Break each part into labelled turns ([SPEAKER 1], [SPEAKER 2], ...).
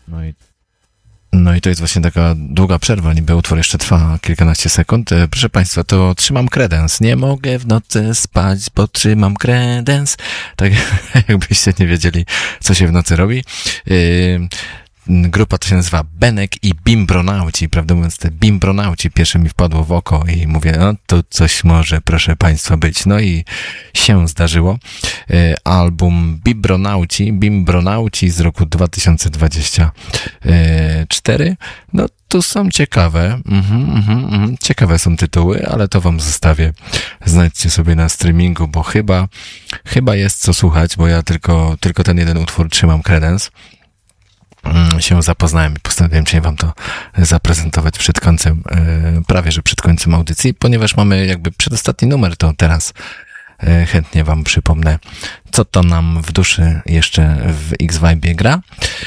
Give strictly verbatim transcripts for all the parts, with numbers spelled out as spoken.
[SPEAKER 1] No i, no i to jest właśnie taka długa przerwa, niby utwór jeszcze trwa kilkanaście sekund. E, Proszę Państwa, to trzymam kredens. Nie mogę w nocy spać, bo trzymam kredens. Tak jakbyście nie wiedzieli, co się w nocy robi. E, Grupa to się nazywa Benek i Bimbronauci. Prawdę mówiąc, te Bimbronauci pierwsze mi wpadło w oko i mówię, no to coś może, proszę Państwa, być. No i się zdarzyło. E, Album Bimbronauci, Bimbronauci z roku dwa tysiące dwudziestego czwartego. No tu są ciekawe, mhm, mhm, mhm. ciekawe są tytuły, ale to wam zostawię. Znajdźcie sobie na streamingu, bo chyba, chyba jest co słuchać, bo ja tylko, tylko ten jeden utwór trzymam kredens. Się zapoznałem i postanowiłem dzisiaj wam to zaprezentować przed końcem, prawie że przed końcem audycji, ponieważ mamy jakby przedostatni numer, to teraz chętnie wam przypomnę, co to nam w duszy jeszcze w X-Vibe gra.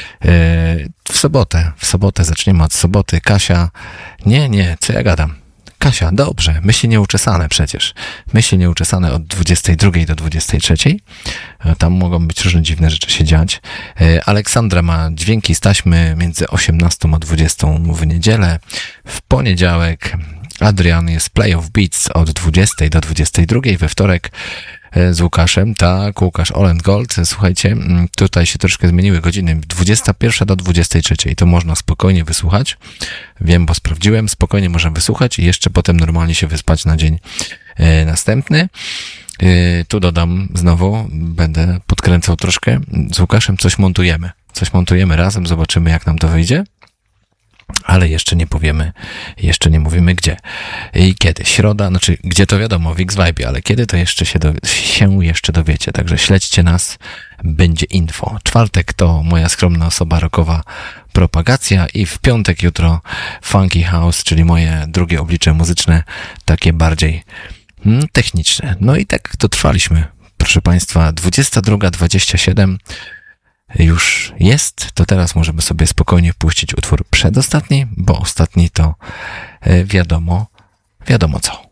[SPEAKER 1] W sobotę, w sobotę zaczniemy od soboty. Kasia, nie, nie, co ja gadam? Kasia, dobrze, myśli nieuczesane przecież. Myśli nieuczesane od dwudziestej drugiej do dwudziestej trzeciej. Tam mogą być różne dziwne rzeczy się dziać. Aleksandra ma dźwięki z taśmy między osiemnastą a dwudziestą w niedzielę. W poniedziałek Adrian jest Play of Beats od dwudziestej do dwudziestej drugiej. We wtorek z Łukaszem, tak, Łukasz Olend Gold. Słuchajcie, tutaj się troszkę zmieniły godziny. dwudziesta pierwsza do dwudziestej trzeciej. To można spokojnie wysłuchać. Wiem, bo sprawdziłem. Spokojnie można wysłuchać i jeszcze potem normalnie się wyspać na dzień e, następny. E, tu dodam znowu, będę podkręcał troszkę. Z Łukaszem coś montujemy. Coś montujemy razem, zobaczymy jak nam to wyjdzie. Ale jeszcze nie powiemy, jeszcze nie mówimy gdzie i kiedy. Środa, znaczy gdzie to wiadomo, w X-Vibe, ale kiedy to jeszcze się, do, się jeszcze dowiecie. Także śledźcie nas, będzie info. Czwartek to moja skromna osoba rockowa propagacja i w piątek jutro Funky House, czyli moje drugie oblicze muzyczne, takie bardziej hmm, techniczne. No i tak to trwaliśmy, proszę Państwa, dwudziesta druga dwadzieścia siedem już jest, to teraz możemy sobie spokojnie puścić utwór przedostatni, bo ostatni to wiadomo, wiadomo co.